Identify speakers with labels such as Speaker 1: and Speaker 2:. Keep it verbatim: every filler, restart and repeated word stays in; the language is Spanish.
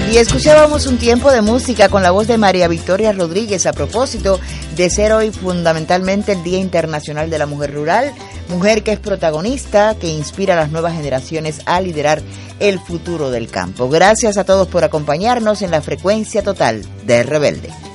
Speaker 1: Y escuchábamos un tiempo de música con la voz de María Victoria Rodríguez a propósito de ser hoy fundamentalmente el Día Internacional de la Mujer Rural, mujer que es protagonista, que inspira a las nuevas generaciones a liderar el futuro del campo. Gracias a todos por acompañarnos en la frecuencia total de Rebelde.